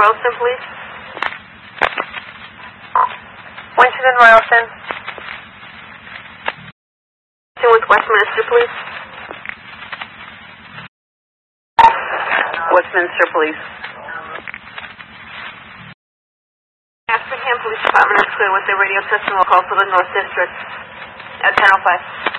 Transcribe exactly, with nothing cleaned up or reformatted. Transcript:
Royalston, please. Winchendon, Royalston. With Westminster, please. Westminster, please. Effingham Police Department is clear with their radio system will call for the North District at ten oh five.